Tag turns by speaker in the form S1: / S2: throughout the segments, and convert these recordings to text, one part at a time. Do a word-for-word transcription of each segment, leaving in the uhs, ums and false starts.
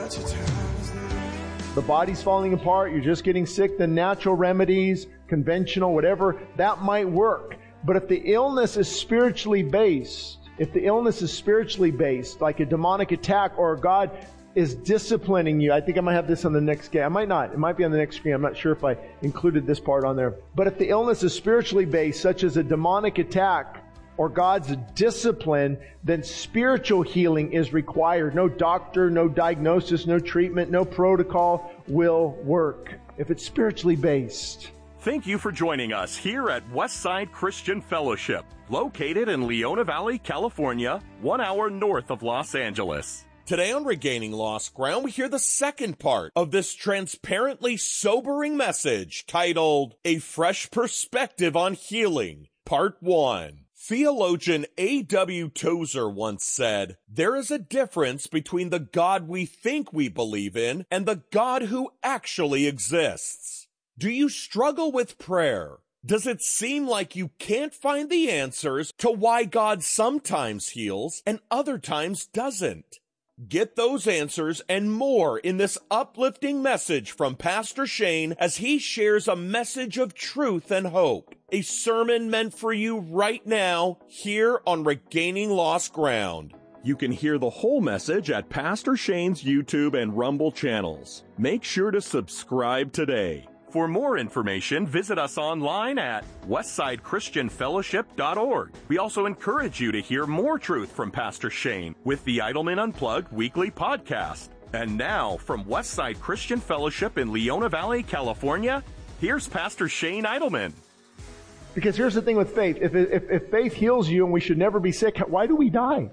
S1: The body's falling apart, you're just getting sick, the natural remedies, conventional, whatever, that might work. But if the illness is spiritually based, if the illness is spiritually based, like a demonic attack, or God is disciplining you, I think I might have this on the next screen. I might not. It might be on the next screen. I'm not sure if I included this part on there. But if the illness is spiritually based, such as a demonic attack or God's discipline, then spiritual healing is required. No doctor, no diagnosis, no treatment, no protocol will work if it's spiritually based.
S2: Thank you for joining us here at Westside Christian Fellowship, located in Leona Valley, California, one hour north of Los Angeles.
S3: Today on Regaining Lost Ground, we hear the second part of this transparently sobering message titled, A Fresh Perspective on Healing, Part one. Theologian A W Tozer once said, there is a difference between the God we think we believe in and the God who actually exists. Do you struggle with prayer? Does it seem like you can't find the answers to why God sometimes heals and other times doesn't? Get those answers and more in this uplifting message from Pastor Shane as he shares a message of truth and hope. A sermon meant for you right now here on Regaining Lost Ground.
S2: You can hear the whole message at Pastor Shane's YouTube and Rumble channels. Make sure to subscribe today. For more information, visit us online at westside christian fellowship dot org. We also encourage you to hear more truth from Pastor Shane with the Idleman Unplugged weekly podcast. And now, from Westside Christian Fellowship in Leona Valley, California, here's Pastor Shane Idleman.
S1: Because here's the thing with faith. If, if, if faith heals you and we should never be sick, why do we die?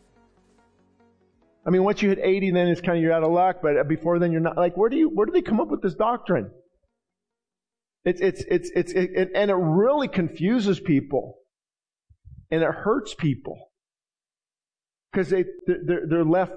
S1: I mean, once you hit eighty, then it's kind of, you're out of luck, but before then you're not. Like, where do you, where do they come up with this doctrine? It's, it's, it's, it's, it, it, and it really confuses people. And it hurts people. Because they, they're, they're left,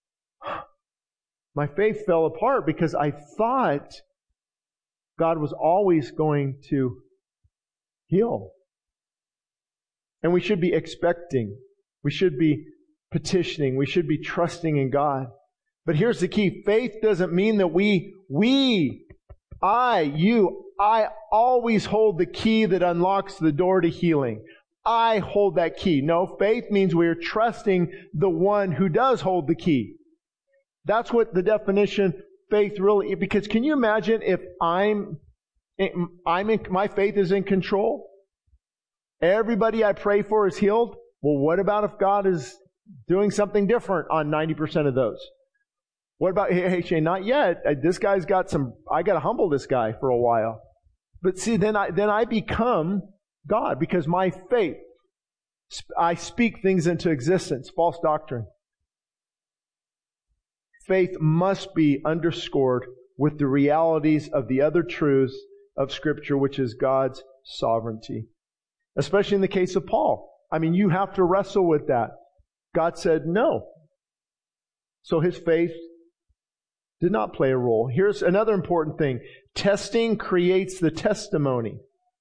S1: my faith fell apart because I thought God was always going to heal. And we should be expecting. We should be petitioning. We should be trusting in God. But here's the key. Faith doesn't mean that we, we, I, you, I always hold the key that unlocks the door to healing. I hold that key. No, faith means we are trusting the one who does hold the key. That's what the definition faith really, because can you imagine if I'm, I'm in, my faith is in control? Everybody I pray for is healed? Well, what about if God is doing something different on ninety percent of those? What about, hey, hey Shane, not yet. This guy's got some, I gotta humble this guy for a while. But see, then I, then I become God because my faith, I speak things into existence. False doctrine. Faith must be underscored with the realities of the other truths of Scripture, which is God's sovereignty. Especially in the case of Paul. I mean, you have to wrestle with that. God said no. So his faith did not play a role. Here's another important thing. Testing creates the testimony.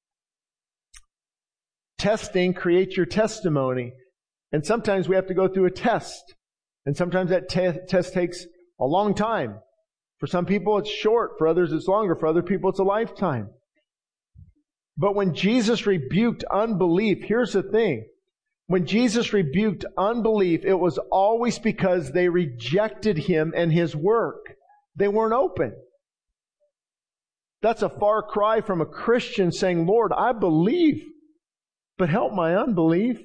S1: Testing creates your testimony. And sometimes we have to go through a test. And sometimes that te- test takes a long time. For some people it's short. For others it's longer. For other people it's a lifetime. But when Jesus rebuked unbelief, here's the thing. When Jesus rebuked unbelief, it was always because they rejected Him and His work. They weren't open. That's a far cry from a Christian saying, Lord, I believe, but help my unbelief.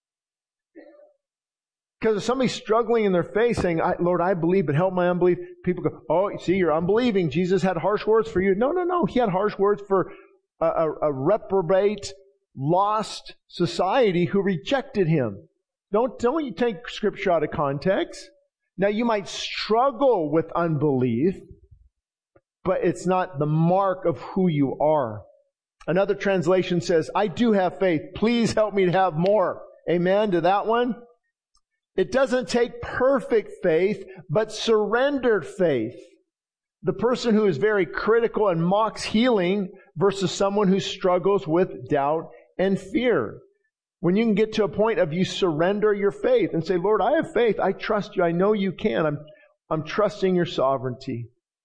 S1: Because if somebody's struggling in their faith saying, Lord, I believe, but help my unbelief, people go, oh, see, you're unbelieving. Jesus had harsh words for you. No, no, no. He had harsh words for a, a, a reprobate, lost society who rejected Him. Don't, don't you take Scripture out of context. Now, you might struggle with unbelief, but it's not the mark of who you are. Another translation says, I do have faith. Please help me to have more. Amen to that one. It doesn't take perfect faith, but surrendered faith. The person who is very critical and mocks healing versus someone who struggles with doubt and fear. When you can get to a point of you surrender your faith and say, Lord, I have faith. I trust you. I know you can. I'm, I'm trusting your sovereignty.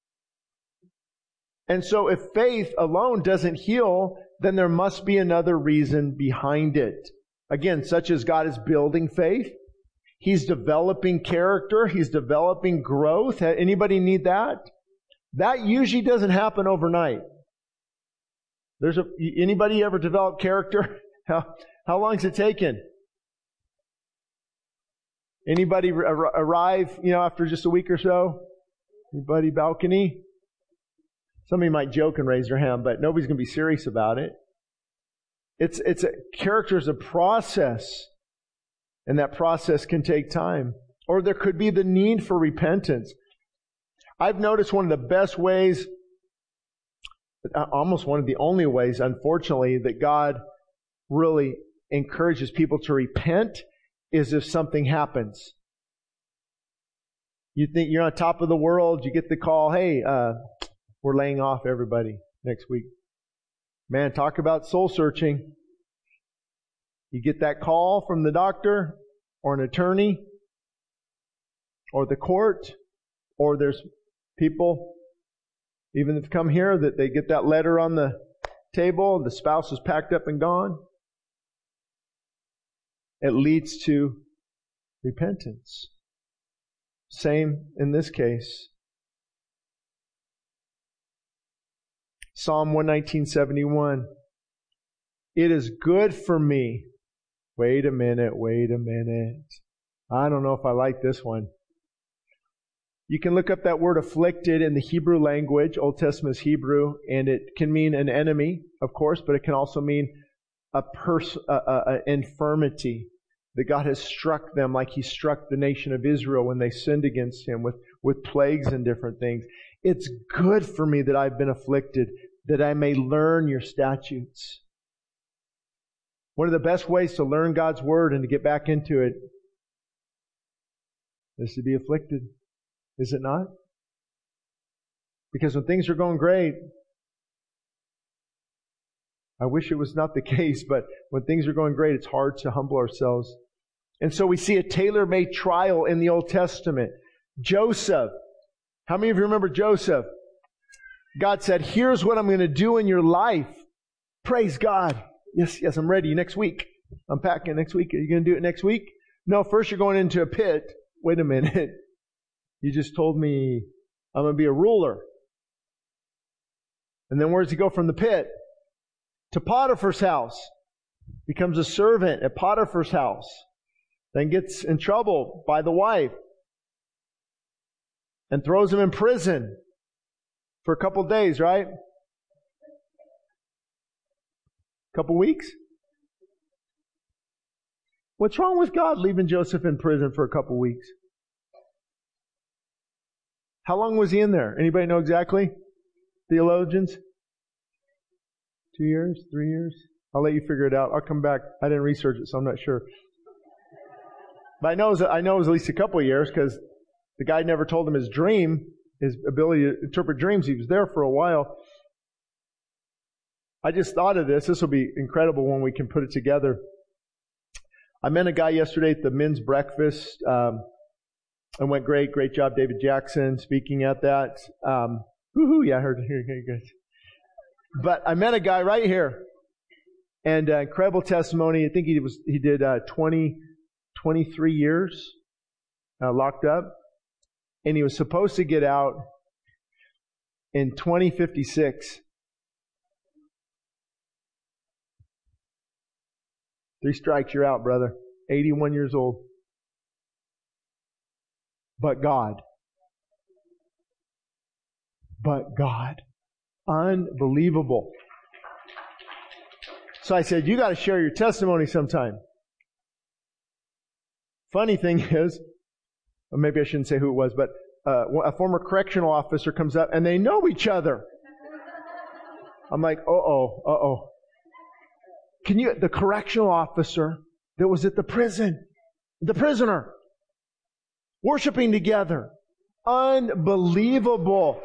S1: And so if faith alone doesn't heal, then there must be another reason behind it. Again, such as God is building faith. He's developing character. He's developing growth. Anybody need that? That usually doesn't happen overnight. There's a, anybody ever develop character? How, how long has it taken? Anybody ar- arrive, you know, after just a week or so? Anybody balcony? Somebody might joke and raise their hand, but nobody's going to be serious about it. It's, it's a, character is a process, and that process can take time. Or there could be the need for repentance. I've noticed one of the best ways, almost one of the only ways, unfortunately, that God really encourages people to repent is if something happens. You think you're on top of the world, you get the call, hey, uh, we're laying off everybody next week. Man, talk about soul searching. You get that call from the doctor or an attorney or the court, or there's people, even if they come here, that they get that letter on the table, the spouse is packed up and gone. It leads to repentance. Same in this case. Psalm one nineteen, seventy-one. It is good for me. Wait a minute, wait a minute. I don't know if I like this one. You can look up that word afflicted in the Hebrew language. Old Testament is Hebrew, and it can mean an enemy, of course, but it can also mean a person, a, a, a infirmity that God has struck them, like He struck the nation of Israel when they sinned against Him with, with plagues and different things. It's good for me that I've been afflicted, that I may learn your statutes. One of the best ways to learn God's Word and to get back into it is to be afflicted. Is it not? Because when things are going great, I wish it was not the case, but when things are going great, it's hard to humble ourselves. And so we see a tailor-made trial in the Old Testament. Joseph. How many of you remember Joseph? God said, here's what I'm going to do in your life. Praise God. Yes, yes, I'm ready. Next week. I'm packing next week. Are you going to do it next week? No, first you're going into a pit. Wait a minute. You just told me I'm going to be a ruler. And then where does he go from the pit? To Potiphar's house. Becomes a servant at Potiphar's house. Then gets in trouble by the wife. And throws him in prison for a couple days, right? Couple weeks? What's wrong with God leaving Joseph in prison for a couple weeks? How long was he in there? Anybody know exactly? Theologians? Two years? Three years? I'll let you figure it out. I'll come back. I didn't research it, so I'm not sure. But I know it was, I know it was at least a couple of years because the guy never told him his dream, his ability to interpret dreams. He was there for a while. I just thought of this. This will be incredible when we can put it together. I met a guy yesterday at the men's breakfast. Um, it went great. Great job, David Jackson, speaking at that. Um, woohoo, yeah, I heard here you guys. But I met a guy right here, and uh, incredible testimony. I think he was he did uh, twenty, twenty-three years uh, locked up, and he was supposed to get out in twenty fifty-six. Three strikes, you're out, brother. eighty-one years old. But God. But God. Unbelievable. So I said, you got to share your testimony sometime. Funny thing is, or maybe I shouldn't say who it was, but uh, a former correctional officer comes up and they know each other. I'm like, uh-oh, uh-oh. Can you, the correctional officer that was at the prison, the prisoner, worshiping together. Unbelievable.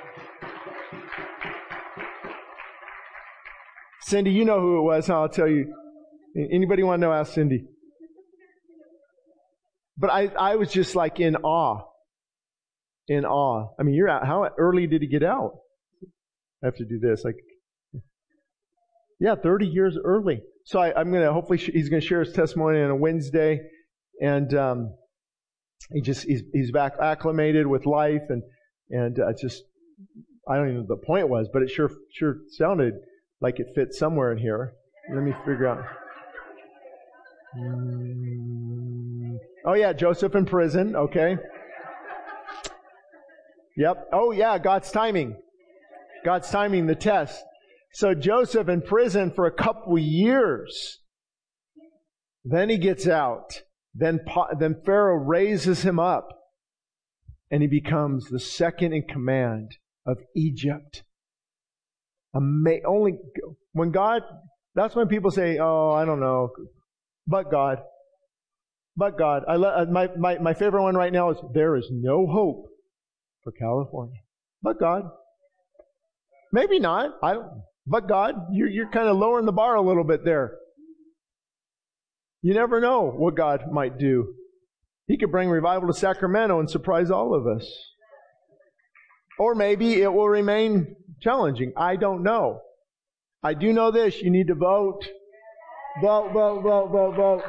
S1: Cindy, you know who it was, huh? I'll tell you. Anybody want to know? Ask Cindy. But I, I was just like in awe. in awe. I mean, you're out. How early did he get out? I have to do this. Like, yeah, thirty years early. So I, I'm going to, hopefully sh- he's going to share his testimony on a Wednesday. And, um, he just, he's, he's back acclimated with life and, and, uh, just, I don't even know what the point was, but it sure, sure sounded like it fit somewhere in here. Let me figure out. Mm. Oh yeah, Joseph in prison. Okay. Yep. Oh yeah, God's timing. God's timing, the test. So Joseph in prison for a couple years. Then he gets out. Then, then Pharaoh raises him up. And he becomes the second in command of Egypt. Ama- only when God, that's when people say, oh, I don't know. But God. But God. I le- my, my, my favorite one right now is, there is no hope for California. But God. Maybe not. I don't. But God, you're, you're kind of lowering the bar a little bit there. You never know what God might do. He could bring revival to Sacramento and surprise all of us. Or maybe it will remain challenging. I don't know. I do know this. You need to vote. Vote, vote, vote, vote, vote.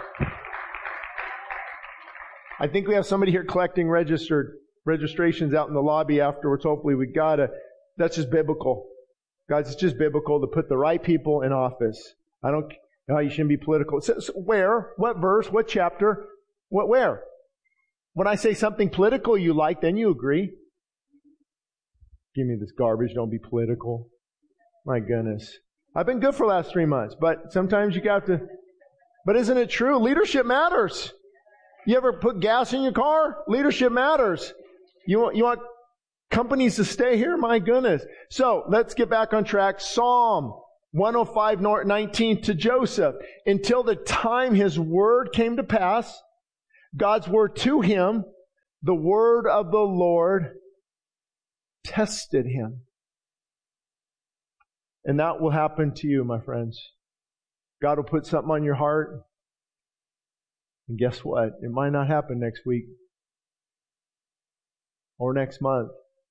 S1: I think we have somebody here collecting registered registrations out in the lobby afterwards. Hopefully we got it. That's just biblical. Guys, it's just biblical to put the right people in office. I don't, no, you shouldn't be political. So, so where? What verse? What chapter? What, where? When I say something political you like, then you agree. Give me this garbage. Don't be political. My goodness. I've been good for the last three months, but sometimes you got to, but isn't it true? Leadership matters. You ever put gas in your car? Leadership matters. You want, you want companies to stay here? My goodness. So let's get back on track. Psalm one oh five nineteen to Joseph. Until the time his word came to pass, God's word to him, the word of the Lord tested him. And that will happen to you, my friends. God will put something on your heart. And guess what? It might not happen next week. Or next month.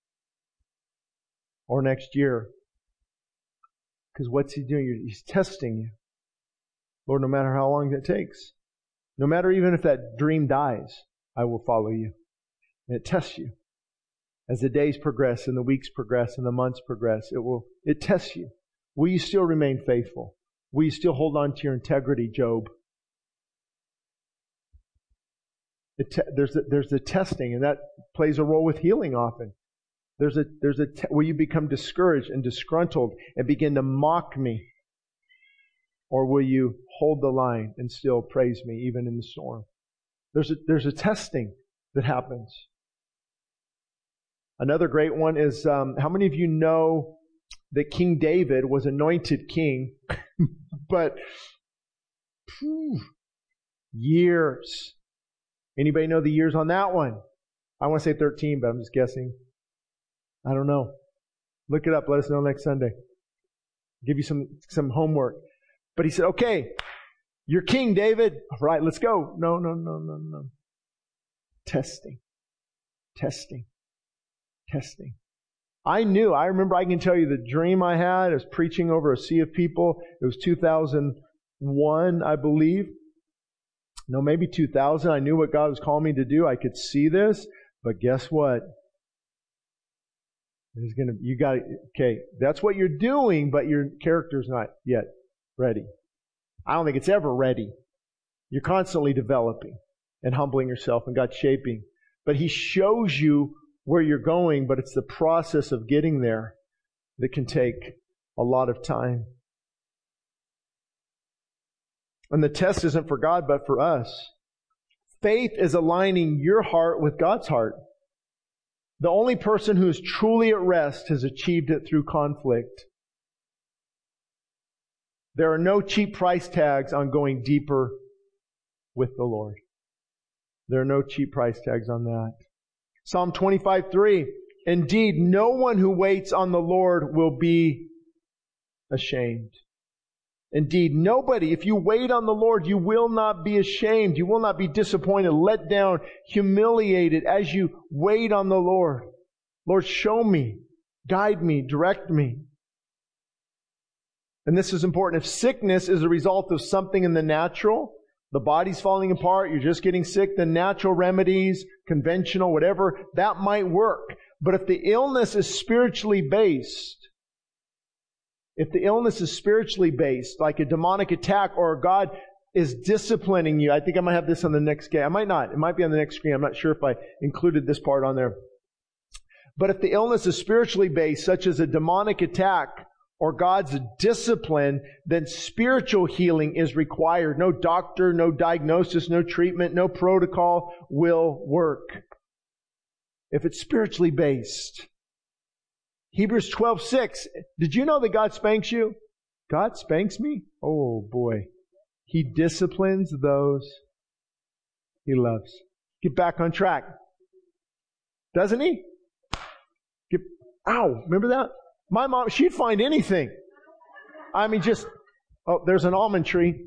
S1: Or next year. Because what's He doing? He's testing you. Lord, no matter how long it takes. No matter even if that dream dies, I will follow you. And it tests you. As the days progress and the weeks progress and the months progress, it will, it tests you. Will you still remain faithful? Will you still hold on to your integrity, Job? It te- there's a, there's the testing, and that plays a role with healing often. There's a there's a te- will you become discouraged and disgruntled and begin to mock me, or will you hold the line and still praise me even in the storm? There's a there's a testing that happens. Another great one is um, how many of you know that King David was anointed king, but phew, years. Anybody know the years on that one? I want to say thirteen, but I'm just guessing. I don't know. Look it up. Let us know next Sunday. Give you some, some homework. But he said, okay, you're king, David. All right, let's go. No, no, no, no, no. Testing. Testing. Testing. I knew, I remember, I can tell you the dream I had. I was preaching over a sea of people. It was two thousand one, I believe. No, maybe two thousand. I knew what God was calling me to do. I could see this. But guess what? He's gonna, you got to, okay, that's what you're doing, but your character's not yet ready. I don't think it's ever ready. You're constantly developing and humbling yourself, and God's shaping. But He shows you where you're going, but it's the process of getting there that can take a lot of time. And the test isn't for God, but for us. Faith is aligning your heart with God's heart. The only person who is truly at rest has achieved it through conflict. There are no cheap price tags on going deeper with the Lord. There are no cheap price tags on that. Psalm twenty-five three. Indeed, no one who waits on the Lord will be ashamed. Indeed, nobody, if you wait on the Lord, you will not be ashamed. You will not be disappointed, let down, humiliated as you wait on the Lord. Lord, show me, guide me, direct me. And this is important. If sickness is a result of something in the natural, the body's falling apart, you're just getting sick, the natural remedies, conventional, whatever, that might work. But if the illness is spiritually based, if the illness is spiritually based, like a demonic attack, or God is disciplining you, I think I might have this on the next screen. I might not. It might be on the next screen. I'm not sure if I included this part on there. But if the illness is spiritually based, such as a demonic attack or God's discipline, then spiritual healing is required. No doctor, no diagnosis, no treatment, no protocol will work if it's spiritually based. Hebrews twelve six. Did you know that God spanks you? God spanks me? Oh boy. He disciplines those He loves. Get back on track. Doesn't He? Get, ow, remember that? My mom, she'd find anything. I mean, just, oh, there's an almond tree.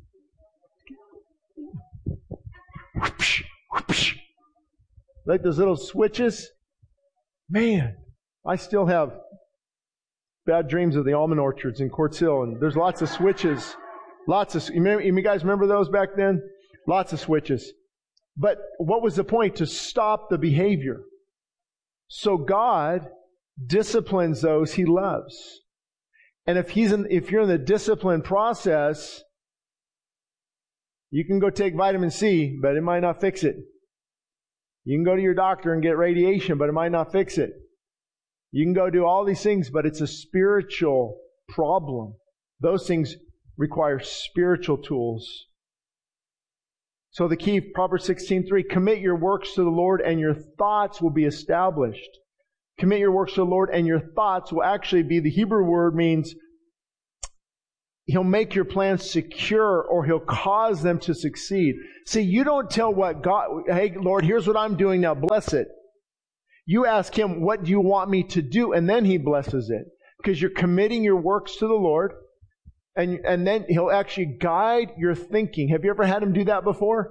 S1: Like those little switches. Man, I still have bad dreams of the almond orchards in Quartz Hill, and there's lots of switches. Lots of, you, remember, you guys remember those back then? Lots of switches. But what was the point? To stop the behavior. So God disciplines those He loves. And if he's in, if you're in the discipline process, you can go take vitamin C, but it might not fix it. You can go to your doctor and get radiation, but it might not fix it. You can go do all these things, but it's a spiritual problem. Those things require spiritual tools. So the key, Proverbs sixteen three, commit your works to the Lord and your thoughts will be established. Commit your works to the Lord and your thoughts will actually be, the Hebrew word means He'll make your plans secure, or He'll cause them to succeed. See, you don't tell what God, hey Lord, here's what I'm doing now, bless it. You ask Him, what do you want me to do? And then He blesses it. Because you're committing your works to the Lord. And, and then He'll actually guide your thinking. Have you ever had Him do that before?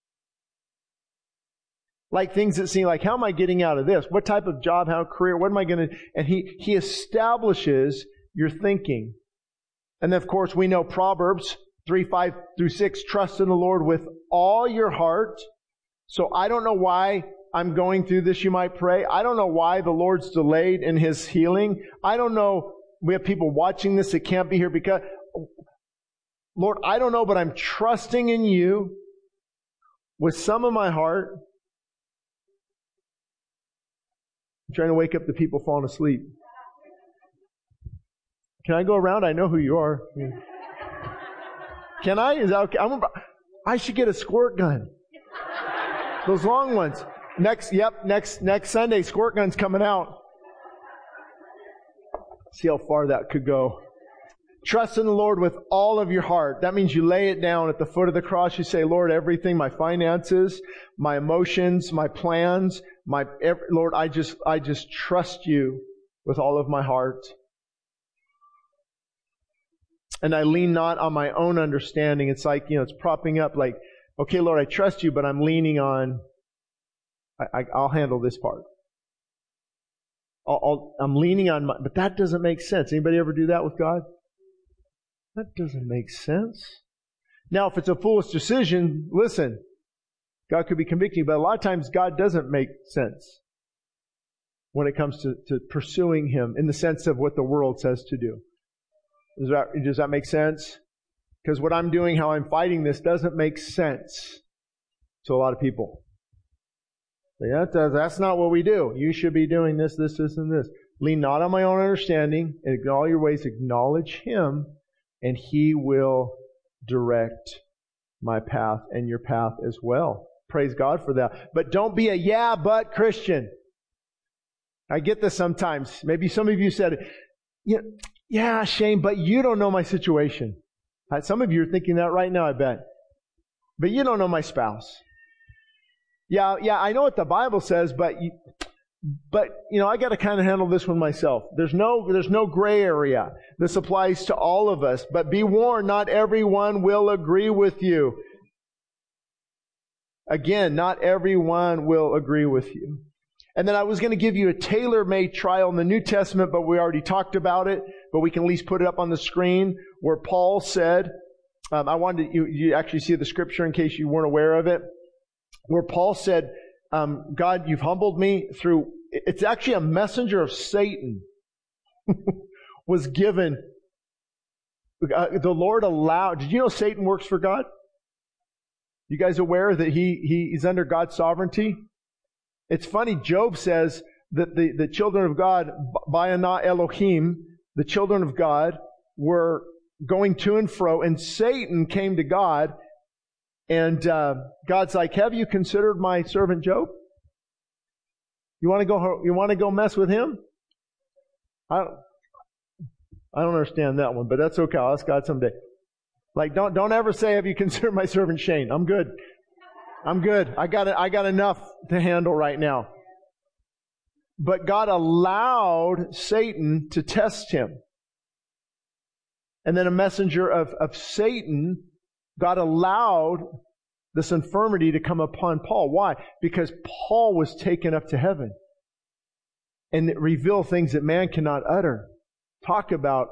S1: Like things that seem like, how am I getting out of this? What type of job, how career, what am I going to... And He, He establishes your thinking. And then, of course, we know Proverbs three, five through six, trust in the Lord with all your heart. So I don't know why I'm going through this, you might pray. I don't know why the Lord's delayed in His healing. I don't know, we have people watching this that can't be here because... Lord, I don't know, but I'm trusting in You with some of my heart. I'm trying to wake up the people falling asleep. Can I go around? I know who you are. Can I? Is that okay? I'm about, I should get a squirt gun. Those long ones. Next, yep, next next Sunday, squirt gun's coming out. See how far that could go. Trust in the Lord with all of your heart. That means you lay it down at the foot of the cross. You say, Lord, everything, my finances, my emotions, my plans, my every, Lord, I just, I just trust You with all of my heart. And I lean not on my own understanding. It's like, you know, it's propping up like, okay, Lord, I trust You, but I'm leaning on, I, I, I'll handle this part. I'll, I'll, I'm leaning on my, but that doesn't make sense. Anybody ever do that with God? That doesn't make sense. Now, if it's a foolish decision, listen, God could be convicting, but a lot of times God doesn't make sense when it comes to, to pursuing Him in the sense of what the world says to do. Does that, does that make sense? Because what I'm doing, how I'm fighting this, doesn't make sense to a lot of people. Yeah, that's not what we do. You should be doing this, this, this, and this. Lean not on my own understanding, and in all your ways acknowledge Him, and He will direct my path and your path as well. Praise God for that. But don't be a yeah, but Christian. I get this sometimes. Maybe some of you said, yeah, yeah, Shane, but you don't know my situation. Some of you are thinking that right now, I bet. But you don't know my spouse. Yeah, yeah, I know what the Bible says, but you, but you know, I got to kind of handle this one myself. There's no, there's no gray area. This applies to all of us. But be warned, not everyone will agree with you. Again, not everyone will agree with you. And then I was going to give you a tailor-made trial in the New Testament, but we already talked about it, but we can at least put it up on the screen, where Paul said, um, I wanted to, you, you actually see the scripture in case you weren't aware of it, where Paul said, um, God, you've humbled me through, it's actually a messenger of Satan was given. Uh, the Lord allowed, did you know Satan works for God? You guys aware that he, he he's under God's sovereignty? It's funny, Job says that the, the children of God, Bayana Elohim, the children of God, were going to and fro, and Satan came to God, and uh, God's like, have you considered my servant Job? You want to go, you want to go mess with him? I don't, I don't understand that one, but that's okay. I'll ask God someday. Like, don't, don't ever say, have you considered my servant Shane? I'm good. I'm good. I got, I got enough to handle right now. But God allowed Satan to test him. And then a messenger of, of Satan, God allowed this infirmity to come upon Paul. Why? Because Paul was taken up to heaven. And it revealed things that man cannot utter. Talk about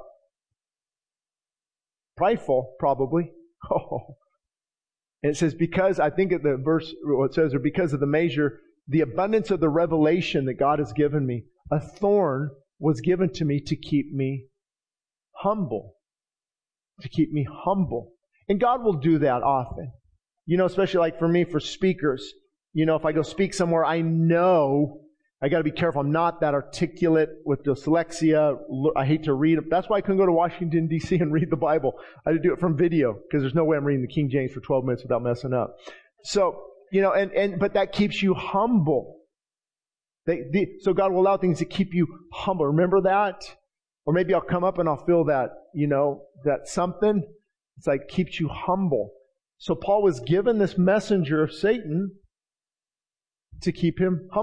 S1: prideful, probably. Oh. And it says, because, I think at the verse, what it says, or because of the measure, the abundance of the revelation that God has given me, a thorn was given to me to keep me humble. To keep me humble. And God will do that often. You know, especially like for me, for speakers. You know, if I go speak somewhere, I know I got to be careful. I'm not that articulate with dyslexia. I hate to read. That's why I couldn't go to Washington, D C and read the Bible. I had to do it from video because there's no way I'm reading the King James for twelve minutes without messing up. So, you know, and, and but that keeps you humble. They, the, so God will allow things to keep you humble. Remember that? Or maybe I'll come up and I'll feel that, you know, that something. It's like keeps you humble. So Paul was given this messenger of Satan to keep him humble.